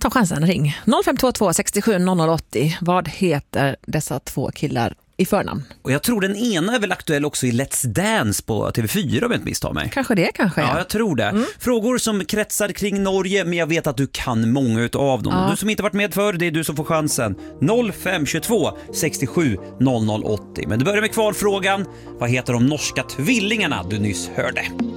Ta chansen, ring 0522 67 00 80. Vad heter dessa två killar i förnamn? Och jag tror den ena är väl aktuell också i Let's Dance på TV4 om jag inte misstar mig. Kanske det, kanske. Ja, jag tror det. Frågor som kretsar kring Norge, men jag vet att du kan många utav dem. Du som inte varit med för, det är du som får chansen. 0522 67 00 80. Men du börjar med kvalfrågan. Vad heter de norska tvillingarna du nyss hörde?